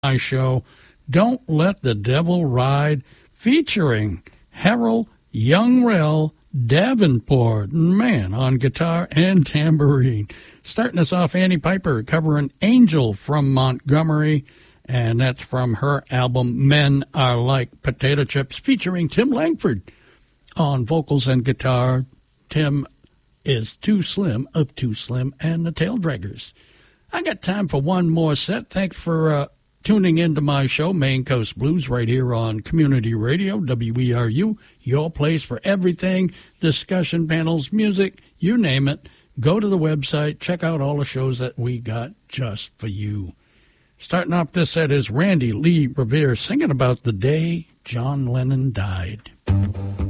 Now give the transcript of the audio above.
my show, Don't Let the Devil Ride, featuring Harold Youngrell Davenport, man, on guitar and tambourine. Starting us off, Annie Piper covering Angel from Montgomery, and that's from her album Men Are Like Potato Chips, featuring Tim Langford on vocals and guitar. Tim is Too Slim of Too Slim and the Tail Draggers. I got time for one more set. Thanks for tuning into my show, Maine Coast Blues, right here on Community Radio, WERU, your place for everything, discussion panels, music, you name it. Go to the website, check out all the shows that we got just for you. Starting off this set is Randy Lee Revere singing about the day John Lennon died.